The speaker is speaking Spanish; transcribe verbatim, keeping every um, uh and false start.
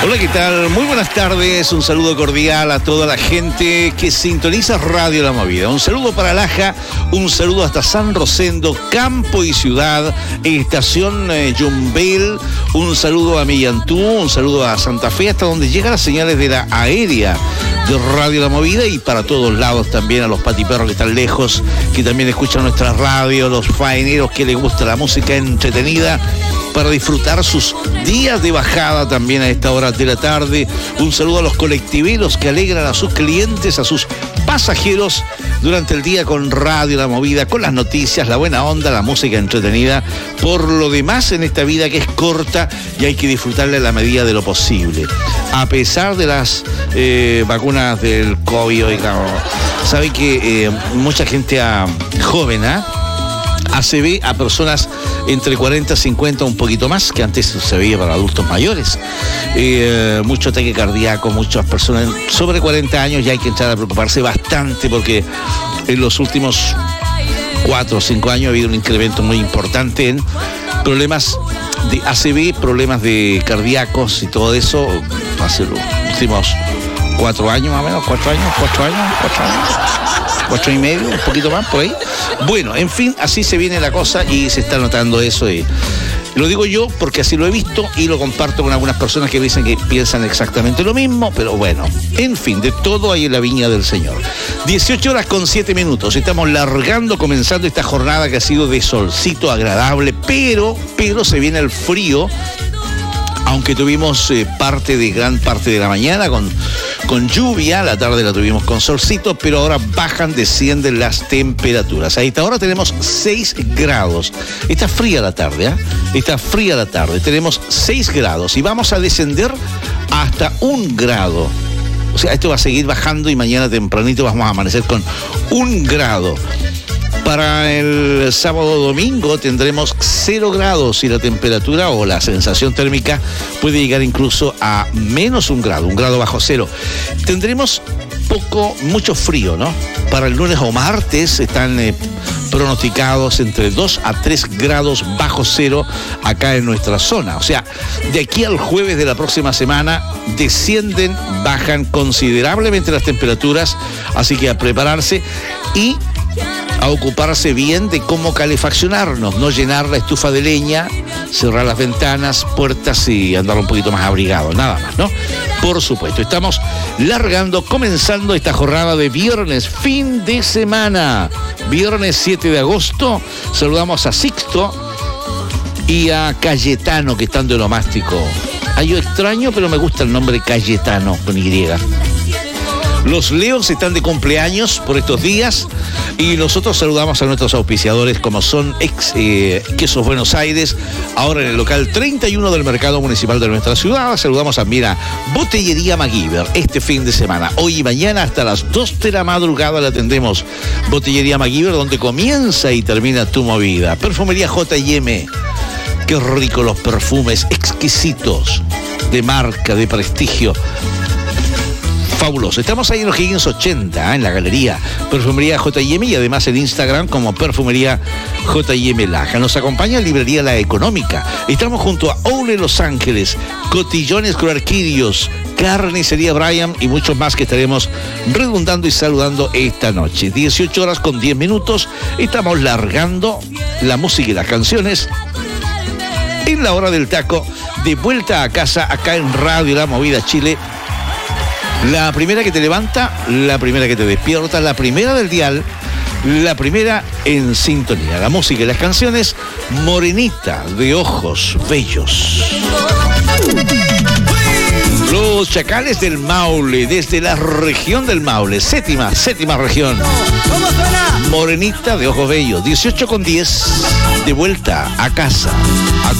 Hola, ¿qué tal? Muy buenas tardes, un saludo cordial a toda la gente que sintoniza Radio La Movida. Un saludo para Laja, un saludo hasta San Rosendo, campo y ciudad, estación eh, Yumbel, un saludo a Millantú, un saludo a Santa Fe, hasta donde llegan las señales de la aérea de Radio La Movida, y para todos lados también a los patiperros que están lejos, que también escuchan nuestra radio, los faeneros que les gusta la música entretenida para disfrutar sus días de bajada también a esta hora de la tarde. Un saludo a los colectiveros que alegran a sus clientes, a sus pasajeros durante el día con Radio La Movida, con las noticias, la buena onda, la música entretenida. Por lo demás, en esta vida que es corta y hay que disfrutarla en la medida de lo posible. A pesar de las eh, vacunas del COVID, oiga, sabe que eh, mucha gente a, joven, ¿ah? ¿eh? A C V a personas entre cuarenta, cincuenta, un poquito más, que antes se veía para adultos mayores. Eh, mucho ataque cardíaco, muchas personas sobre cuarenta años, ya hay que entrar a preocuparse bastante, porque en los últimos cuatro o cinco años ha habido un incremento muy importante en problemas de A C V, problemas de cardíacos y todo eso. Hace los últimos cuatro años más o menos, cuatro años, cuatro años, cuatro años. Cuatro y medio, un poquito más por ahí. Bueno, en fin, así se viene la cosa y se está notando eso. Y lo digo yo porque así lo he visto y lo comparto con algunas personas que dicen que piensan exactamente lo mismo, pero bueno, en fin, de todo hay en la viña del Señor. dieciocho horas con siete minutos. Estamos largando, comenzando esta jornada que ha sido de solcito agradable, pero, pero se viene el frío. Aunque tuvimos eh, parte de gran parte de la mañana con, con lluvia, la tarde la tuvimos con solcito, pero ahora bajan, descienden las temperaturas. A esta hora tenemos seis grados. Está fría la tarde, ¿eh? Está fría la tarde. Tenemos seis grados y vamos a descender hasta un grado. O sea, esto va a seguir bajando y mañana tempranito vamos a amanecer con un grado. Para el sábado domingo tendremos cero grados y la temperatura o la sensación térmica puede llegar incluso a menos un grado, un grado bajo cero. Tendremos poco, mucho frío, ¿no? Para el lunes o martes están eh, pronosticados entre dos a tres grados bajo cero acá en nuestra zona. O sea, de aquí al jueves de la próxima semana descienden, bajan considerablemente las temperaturas, así que a prepararse y a ocuparse bien de cómo calefaccionarnos, no llenar la estufa de leña, cerrar las ventanas, puertas y andar un poquito más abrigados, nada más, ¿no? Por supuesto, estamos largando, comenzando esta jornada de viernes, fin de semana, viernes siete de agosto. Saludamos a Sixto y a Cayetano, que están de onomástico. Ay, yo extraño, pero me gusta el nombre Cayetano con Y. Los Leos están de cumpleaños por estos días y nosotros saludamos a nuestros auspiciadores, como son ex eh, Quesos Buenos Aires, ahora en el local treinta y uno del Mercado Municipal de nuestra ciudad. Saludamos a Mira Botellería MacGyver este fin de semana. Hoy y mañana hasta las dos de la madrugada le atendemos. Botellería MacGyver, donde comienza y termina tu movida. Perfumería J y M. Qué rico los perfumes exquisitos, de marca, de prestigio. Fabuloso. Estamos ahí en los Higgins ochenta, ¿eh? En la galería Perfumería J y M, y además en Instagram como Perfumería J y M Laja. Nos acompaña Librería La Económica. Estamos junto a Oule Los Ángeles, Cotillones con Arquidios, Carnicería Brian y muchos más que estaremos redundando y saludando esta noche. dieciocho horas con diez minutos. Estamos largando la música y las canciones en la hora del taco, de vuelta a casa acá en Radio La Movida Chile. La primera que te levanta, la primera que te despierta, la primera del dial, la primera en sintonía. La música y las canciones, Morenita de Ojos Bellos. Los Chacales del Maule, desde la región del Maule, séptima, séptima región. Morenita de Ojos Bellos, dieciocho con diez, de vuelta a casa.